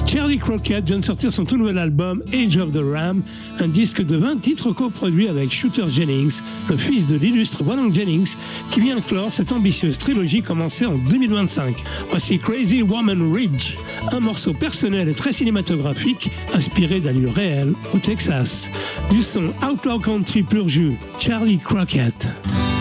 Charlie Crockett vient de sortir son tout nouvel album Age of the Ram, un disque de 20 titres coproduit avec Shooter Jennings, le fils de l'illustre Waylon Jennings, qui vient clore cette ambitieuse trilogie commencée en 2025. Voici Crazy Woman Ridge, un morceau personnel et très cinématographique inspiré d'un lieu réel au Texas. Du son outlaw country pur jus, Charlie Crockett.